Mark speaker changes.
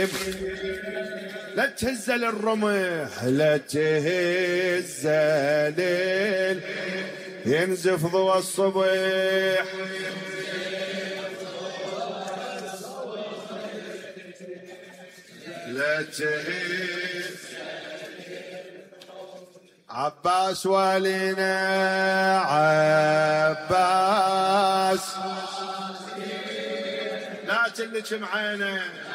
Speaker 1: لا تهز للرمح لا تهز ليل ينزف ضوى الصبح لا تهز عباس والينا عباس لا تلك معانا